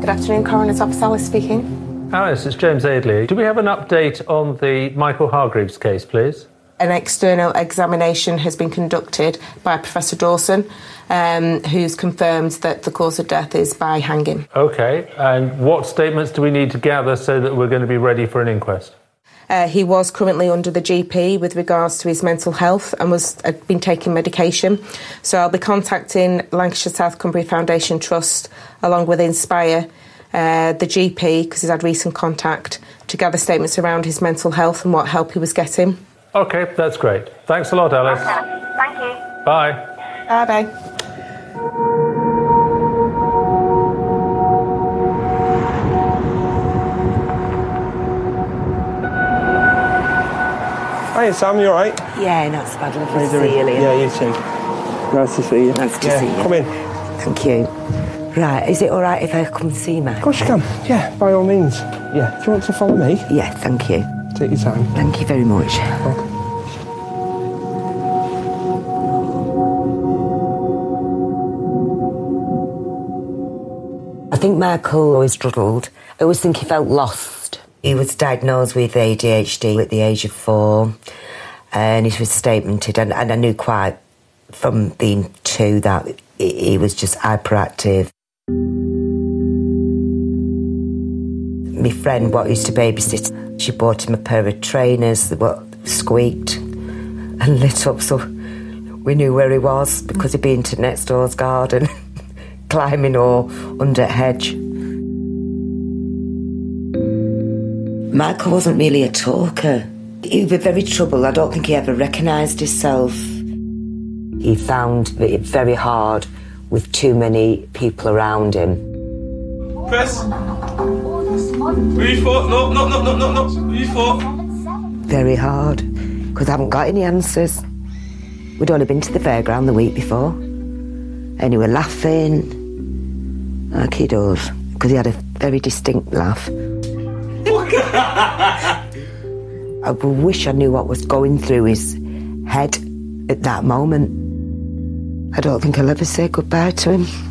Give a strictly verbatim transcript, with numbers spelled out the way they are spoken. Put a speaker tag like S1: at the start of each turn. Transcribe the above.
S1: Good afternoon, Coroner's Office, Alice speaking.
S2: Alice, it's James Aidley. Do we have an update on the Michael Hargreaves case, please?
S1: An external examination has been conducted by Professor Dawson, um, who's confirmed that the cause of death is by hanging.
S2: OK, and what statements do we need to gather so that we're going to be ready for an inquest?
S1: Uh, he was currently under the G P with regards to his mental health and was had been taking medication. So I'll be contacting Lancashire South Cumbria Foundation Trust along with Inspire, uh, the G P, because he's had recent contact, to gather statements around his mental health and what help he was getting.
S2: OK, that's great. Thanks a lot, Alice.
S3: Okay. Thank you.
S2: Bye.
S1: Bye-bye.
S4: Hi Sam, you alright?
S5: Yeah, not so bad. Lovely
S4: How you
S5: to
S4: doing?
S5: see you, Liam.
S4: Yeah, you too. Nice to see you.
S5: Nice to
S4: yeah,
S5: see you.
S4: Come in.
S5: Thank you. Right, is it all right if I come and see Mike?
S4: Of course you can. Yeah, by all means. Yeah. Do you want to follow me?
S5: Yeah, thank you.
S4: Take your time.
S5: Thank you very much.
S4: Okay.
S5: I think Michael always struggled. I always think he felt lost. He was diagnosed with A D H D at the age of four, and he was statemented, and, and I knew quite from being two that he, he was just hyperactive. My friend, what used to babysit, she bought him a pair of trainers that were squeaked and lit up, so we knew where he was because he'd been to next door's garden, climbing or under a hedge. Michael wasn't really a talker. He was very troubled. I don't think he ever recognised himself. He found it very hard with too many people around him.
S6: Chris? Who you for? No, no, no, no, no, no. Who you for?
S5: Very hard, because I haven't got any answers. We'd only been to the fairground the week before, and he were laughing like he does, because he had a very distinct laugh. I wish I knew what was going through his head at that moment. I don't think I'll ever say goodbye to him.